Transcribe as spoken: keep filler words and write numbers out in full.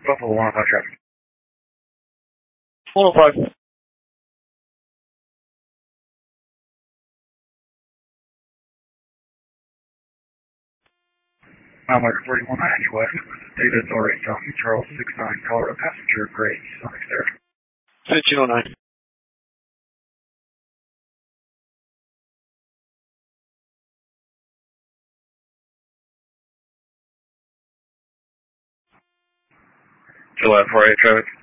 Buffalo one oh five traffic. one oh five. Mile marker forty-one ninety west. Data authority talking Charles six nine Colorado passenger grade Sonic there. fifteen oh nine. July four eight traffic.